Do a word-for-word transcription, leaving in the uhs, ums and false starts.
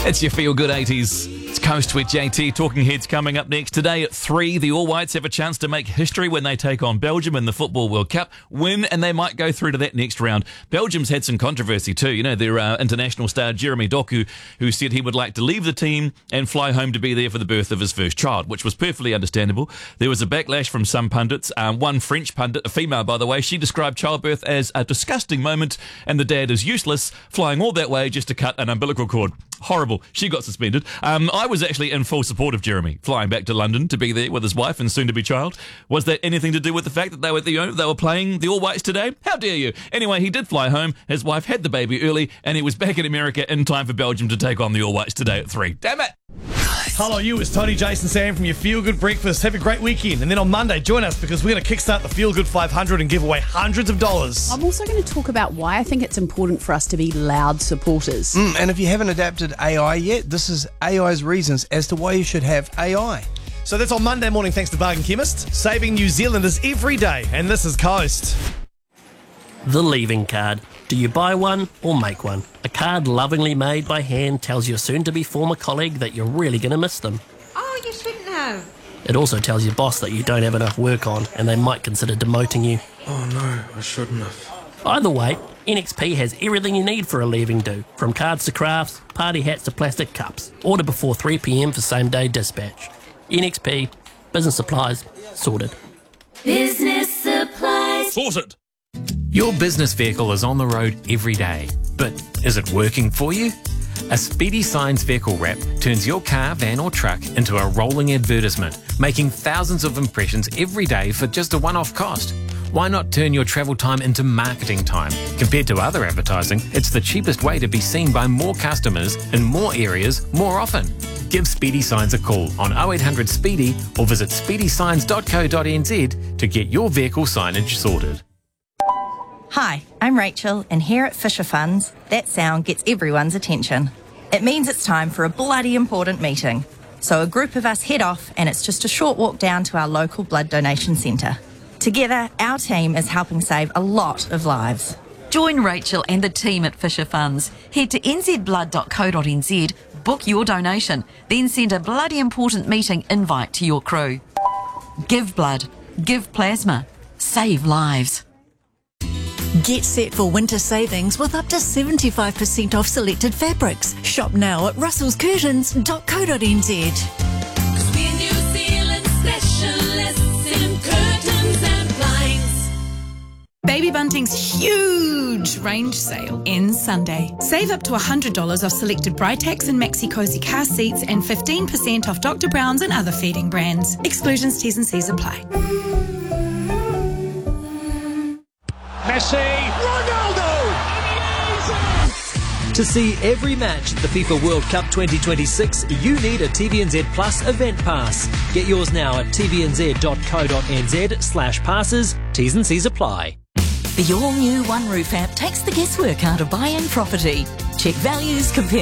It's your Feel Good eighties. It's Coast with J T. Talking Heads coming up next. Today at three, the All Whites have a chance to make history when they take on Belgium in the Football World Cup. Win, and they might go through to that next round. Belgium's had some controversy too. You know, their uh, international star Jeremy Doku, who said he would like to leave the team and fly home to be there for the birth of his first child, which was perfectly understandable. There was a backlash from some pundits. Um, one French pundit, a female by the way, she described childbirth as a disgusting moment, and the dad is useless, flying all that way just to cut an umbilical cord. Horrible. She got suspended. Um, I was actually in full support of Jeremy flying back to London to be there with his wife and soon-to-be child. Was that anything to do with the fact that they were the, you know, they were playing the All Whites today? How dare you? Anyway, he did fly home. His wife had the baby early, and he was back in America in time for Belgium to take on the All Whites today at three. Damn it! Hello, you. It's Tony, Jason, Sam from your Feel Good Breakfast. Have a great weekend. And then on Monday, join us because we're going to kickstart the Feel Good five hundred and give away hundreds of dollars. I'm also going to talk about why I think it's important for us to be loud supporters. Mm, and if you haven't adapted A I yet, this is A I's reasons as to why you should have A I. So that's on Monday morning thanks to Bargain Chemist, saving New Zealanders every day. And this is Coast. The leaving card. Do you buy one or make one? A card lovingly made by hand tells your soon-to-be former colleague that you're really going to miss them. Oh, you shouldn't have. It also tells your boss that you don't have enough work on and they might consider demoting you. Oh no, I shouldn't have. Either way, N X P has everything you need for a leaving do, from cards to crafts, party hats to plastic cups. Order before three p m for same-day dispatch. N X P, business supplies, sorted. Business supplies. Sorted! Your business vehicle is on the road every day, but is it working for you? A Speedy Signs vehicle wrap turns your car, van or truck into a rolling advertisement, making thousands of impressions every day for just a one-off cost. Why not turn your travel time into marketing time? Compared to other advertising, it's the cheapest way to be seen by more customers in more areas more often. Give Speedy Signs a call on oh eight hundred SPEEDY or visit speedy signs dot co dot n z to get your vehicle signage sorted. Hi, I'm Rachel, and here at Fisher Funds, that sound gets everyone's attention. It means it's time for a bloody important meeting. So a group of us head off, and it's just a short walk down to our local blood donation centre. Together, our team is helping save a lot of lives. Join Rachel and the team at Fisher Funds. Head to n z blood dot co dot n z, book your donation, then send a bloody important meeting invite to your crew. Give blood, give plasma, save lives. Get set for winter savings with up to seventy-five percent off selected fabrics. Shop now at russells curtains dot co dot n z. We're New Zealand specialists in curtains and blinds. Baby Bunting's huge range sale ends Sunday. Save up to one hundred dollars off selected Britax and Maxi Cozy car seats and fifteen percent off Doctor Brown's and other feeding brands. Exclusions, T's and C's apply. Messi, Ronaldo! To see every match at the FIFA World Cup twenty twenty-six, you need a T V N Z Plus event pass. Get yours now at t v n z dot co dot n z slash passes. T's and C's apply. The all-new One Roof app takes the guesswork out of buying property. Check values, compare